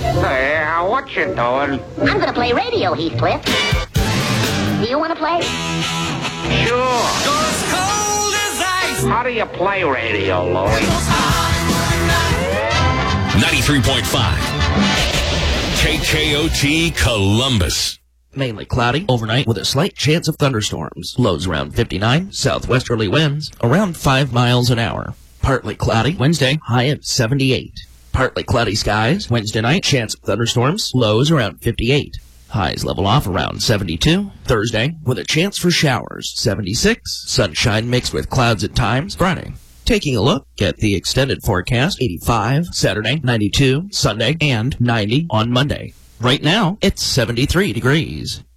Hey, what you doing? I'm gonna play radio, Heathcliff. Do you want to play? Sure. Goes cold as ice. How do you play radio, Louie? 93.5 KKOT Columbus. Mainly cloudy overnight with a slight chance of thunderstorms. Lows around 59, southwesterly winds around 5 miles an hour. Partly cloudy Wednesday, high at 78. Partly cloudy skies Wednesday night, chance of thunderstorms, lows around 58. Highs level off around 72. Thursday with a chance for showers, 76. Sunshine mixed with clouds at times. Friday. Taking a look at the extended forecast, 85 Saturday, 92 Sunday, and 90 on Monday. Right now, it's 73 degrees.